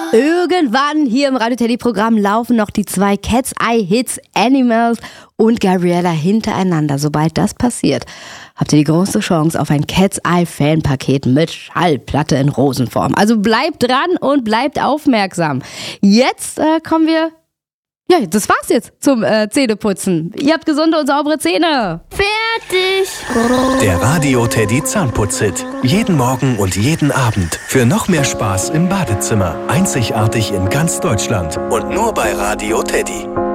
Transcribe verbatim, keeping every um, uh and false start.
Irgendwann hier im Radio Teddy Programm laufen noch die zwei Cat's Eye Hits Animals und Gabriella hintereinander. Sobald das passiert, habt ihr die große Chance auf ein Cat's Eye Fanpaket mit Schallplatte in Rosenform. Also bleibt dran und bleibt aufmerksam. Jetzt äh, kommen wir... Ja, das war's jetzt zum äh, Zähneputzen. Ihr habt gesunde und saubere Zähne. Fertig. Der Radio Teddy Zahnputz-Hit. Jeden Morgen und jeden Abend. Für noch mehr Spaß im Badezimmer. Einzigartig in ganz Deutschland. Und nur bei Radio Teddy.